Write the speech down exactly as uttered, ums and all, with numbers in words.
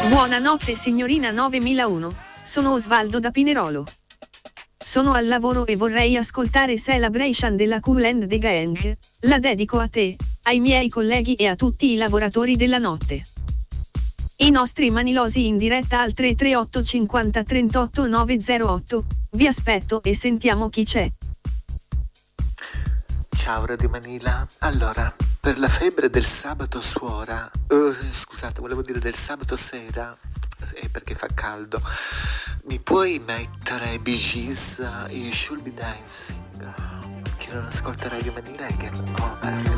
Buonanotte signorina novemilauno, sono Osvaldo da Pinerolo. Sono al lavoro e vorrei ascoltare Celebration della Kool and the Gang, la dedico a te, ai miei colleghi e a tutti i lavoratori della notte. I nostri manilosi in diretta al tre tre otto cinquanta trentotto novecentotto, vi aspetto e sentiamo chi c'è. Ciao Radio Manila, allora, per la febbre del sabato suora, uh, scusate, volevo dire del sabato sera, eh, perché fa caldo, mi puoi mettere Bee Gees, uh, You Should Be Dancing? Chi non ascolta Radio Manila è che... Oh,